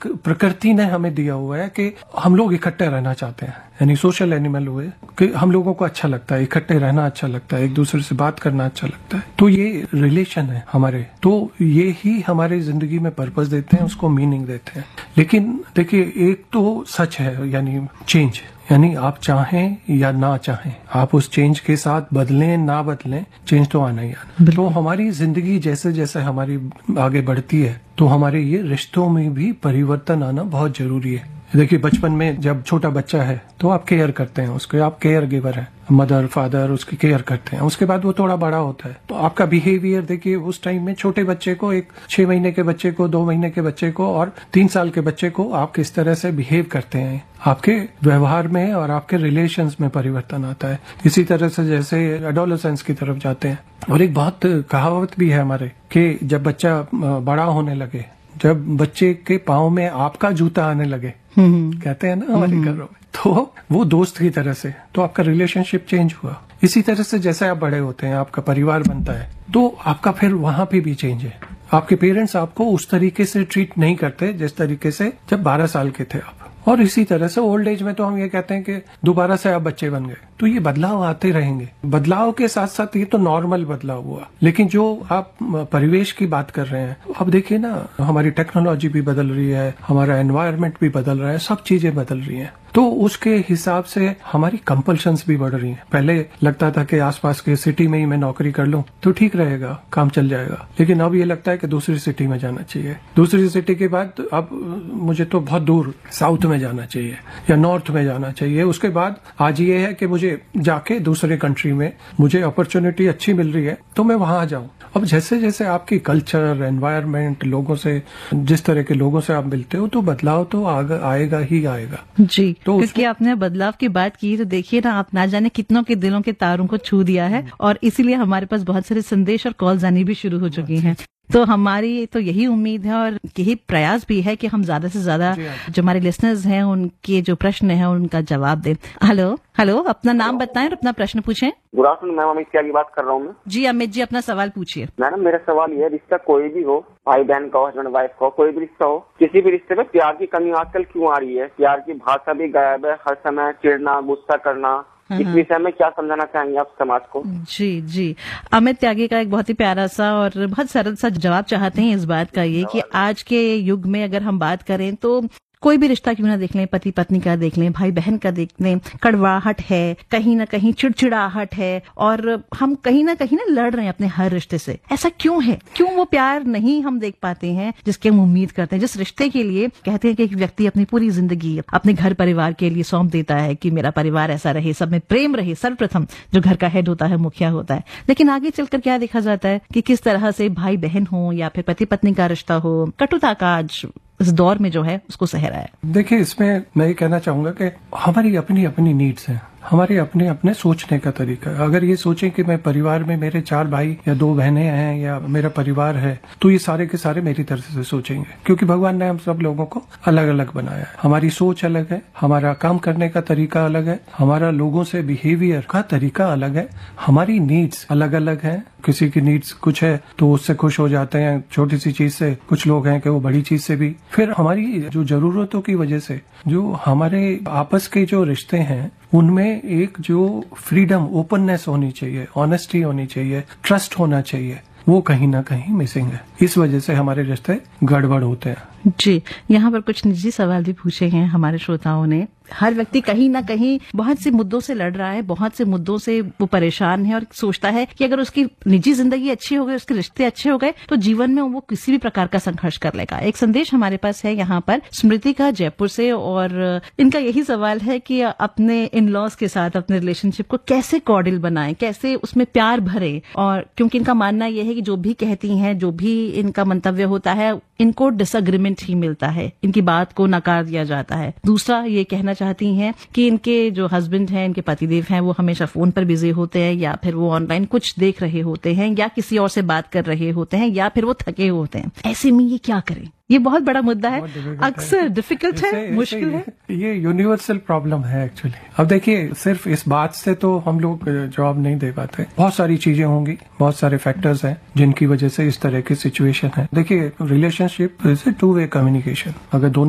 एक प्रकृति ने हमें दिया हुआ है कि हम लोग इकट्ठे रहना चाहते हैं, यानी सोशल एनिमल हुए कि हम लोगों को अच्छा लगता है, इकट्ठे रहना अच्छा लगता है, एक दूसरे से बात करना अच्छा लगता है। तो ये रिलेशन है हमारे, तो ये ही हमारे जिंदगी में पर्पस देते हैं, उसको मीनिंग देते हैं। लेकिन देखिए, एक तो सच है यानी चेंज, यानी आप चाहें या ना चाहें, आप उस चेंज के साथ बदलें ना बदलें, चेंज तो आना ही आना। तो हमारी जिंदगी जैसे जैसे हमारी आगे बढ़ती है तो हमारे ये रिश्तों में भी परिवर्तन आना बहुत जरूरी है। देखिए, बचपन में जब छोटा बच्चा है तो आप केयर करते हैं उसके, आप केयर गिवर हैं, मदर फादर उसकी केयर करते हैं। उसके बाद वो थोड़ा बड़ा होता है तो आपका बिहेवियर देखिए, उस टाइम में छोटे बच्चे को, एक 6 महीने के बच्चे को, 2 महीने के बच्चे को और 3 साल के बच्चे को आप किस तरह से बिहेव करते हैं, आपके व्यवहार में और आपके रिलेशंस में परिवर्तन आता है। इसी तरह से जैसे एडोलेसेंस की तरफ जाते हैं, और एक बहुत कहावत भी है हमारे कि जब बच्चा बड़ा होने लगे, जब बच्चे के पाँव में आपका जूता आने लगे, कहते हैं ना हमारे घरों में, तो वो दोस्त की तरह से, तो आपका रिलेशनशिप चेंज हुआ। इसी तरह से जैसे आप बड़े होते हैं, आपका परिवार बनता है, तो आपका फिर वहां पे भी चेंज है। आपके पेरेंट्स आपको उस तरीके से ट्रीट नहीं करते जिस तरीके से जब 12 साल के थे आप। और इसी तरह से ओल्ड एज में तो हम ये कहते हैं कि दोबारा से आप बच्चे बन गए। तो ये बदलाव आते रहेंगे, बदलाव के साथ साथ ये तो नॉर्मल बदलाव हुआ। लेकिन जो आप परिवेश की बात कर रहे हैं, अब देखिए ना, हमारी टेक्नोलॉजी भी बदल रही है, हमारा एनवायरनमेंट भी बदल रहा है, सब चीजें बदल रही हैं। तो उसके हिसाब से हमारी कंपल्शंस भी बढ़ रही हैं। पहले लगता था कि आसपास के सिटी में ही मैं नौकरी कर लूं तो ठीक रहेगा, काम चल जाएगा। लेकिन अब ये लगता है कि दूसरी सिटी में जाना चाहिए, दूसरी सिटी के बाद अब मुझे तो बहुत दूर साउथ में जाना चाहिए या नॉर्थ में जाना चाहिए। उसके बाद आज ये है कि मुझे जाके दूसरे कंट्री में मुझे अपॉर्चुनिटी अच्छी मिल रही है तो मैं वहां जाऊं। अब जैसे जैसे आपकी कल्चर, एनवायरनमेंट, लोगों से, जिस तरह के लोगों से आप मिलते हो, तो बदलाव तो आएगा ही आएगा जी। तो क्योंकि आपने बदलाव की बात की तो देखिए ना, आप ना जाने कितनों के दिलों के तारों को छू दिया है, और इसीलिए हमारे पास बहुत सारे संदेश और कॉल्स आनी भी शुरू हो चुकी हैं। तो हमारी तो यही उम्मीद है और यही प्रयास भी है कि हम ज्यादा से ज्यादा जो हमारे लिसनर्स हैं उनके जो प्रश्न हैं उनका जवाब दें। हेलो, अपना नाम बताएं और अपना प्रश्न पूछें। गुड आफ्टरनून मैम, अमित क्या की बात कर रहा हूँ मैं। जी अमित जी, अपना सवाल पूछिए। मैडम, मेरा सवाल ये है, रिश्ता कोई भी हो, भाई बहन का हो, हस्बैंड वाइफ का हो, कोई भी रिश्ता हो, किसी भी रिश्ते में प्यार की कमी आजकल क्यों आ रही है? प्यार की भाषा भी गायब है, हर समय चिढ़ना, गुस्सा करना। इस विषय में क्या समझाना चाहेंगे आप समाज को? जी, अमित त्यागी का एक बहुत ही प्यारा सा और बहुत सरल सा जवाब चाहते हैं इस बात का, ये कि आज के युग में अगर हम बात करें तो कोई भी रिश्ता क्यों ना देख लें, पति पत्नी का देख लें, भाई बहन का देख लें, कड़वाहट है, कहीं ना कहीं चिड़चिड़ाहट है, और हम कहीं ना लड़ रहे हैं अपने हर रिश्ते से। ऐसा क्यों है? क्यों वो प्यार नहीं हम देख पाते हैं जिसकी हम उम्मीद करते हैं, जिस रिश्ते के लिए कहते हैं कि एक व्यक्ति अपनी पूरी जिंदगी अपने घर परिवार के लिए सौंप देता है कि मेरा परिवार ऐसा रहे, सब में प्रेम रहे। सर्वप्रथम जो घर का हेड होता है, मुखिया होता है। लेकिन आगे चलकर क्या देखा जाता है कि किस तरह से भाई बहन हो या फिर पति पत्नी का रिश्ता हो, कटुता का आज इस दौर में जो है उसको सह रहा है। देखिए, इसमें मैं ये कहना चाहूंगा कि हमारी अपनी अपनी नीड्स हैं, हमारे अपने अपने सोचने का तरीका है। अगर ये सोचें कि मैं परिवार में मेरे 4 भाई या 2 बहनें हैं या मेरा परिवार है, तो ये सारे के सारे मेरी तरफ से सोचेंगे, क्योंकि भगवान ने हम सब लोगों को अलग अलग बनाया है। हमारी सोच अलग है, हमारा काम करने का तरीका अलग है, हमारा लोगों से बिहेवियर का तरीका अलग है, हमारी नीड्स अलग अलग है। किसी की नीड्स कुछ है तो उससे खुश हो जाते हैं छोटी सी चीज से, कुछ लोग हैं कि वो बड़ी चीज से भी। फिर हमारी जो जरूरतों की वजह से जो हमारे आपस के जो रिश्ते हैं उनमें एक जो फ्रीडम, ओपननेस होनी चाहिए, ऑनेस्टी होनी चाहिए, ट्रस्ट होना चाहिए, वो कहीं ना कहीं मिसिंग है। इस वजह से हमारे रिश्ते गड़बड़ होते हैं। जी, यहाँ पर कुछ निजी सवाल भी पूछे हैं हमारे श्रोताओं ने। हर व्यक्ति कहीं ना कहीं बहुत से मुद्दों से लड़ रहा है, बहुत से मुद्दों से वो परेशान है और सोचता है कि अगर उसकी निजी जिंदगी अच्छी हो गई, उसके रिश्ते अच्छे हो गए, तो जीवन में वो किसी भी प्रकार का संघर्ष कर लेगा। एक संदेश हमारे पास है यहाँ पर स्मृति का जयपुर से, और इनका यही सवाल है कि अपने इन लॉज के साथ अपने रिलेशनशिप को कैसे कॉर्डियल बनाएं, कैसे उसमें प्यार भरे। और क्योंकि इनका मानना यह है कि जो भी कहती हैं, जो भी इनका मंतव्य होता है, इनको डिसएग्रीमेंट ही मिलता है, इनकी बात को नकार दिया जाता है। दूसरा ये कहना चाहती हैं कि इनके जो हस्बैंड हैं, इनके पतिदेव हैं, वो हमेशा फोन पर बिजी होते हैं, या फिर वो ऑनलाइन कुछ देख रहे होते हैं, या किसी और से बात कर रहे होते हैं, या फिर वो थके होते हैं। ऐसे में ये क्या करें? ये बहुत बड़ा मुद्दा है, अक्सर डिफिकल्ट है, मुश्किल है। ये यूनिवर्सल प्रॉब्लम है एक्चुअली। अब देखिए, सिर्फ इस बात से तो हम लोग जवाब नहीं दे पाते। बहुत सारी चीजें होंगी, बहुत सारे फैक्टर्स हैं जिनकी वजह से इस तरह की सिचुएशन है। देखिए, relationship is a 2 way communication. अगर दोनों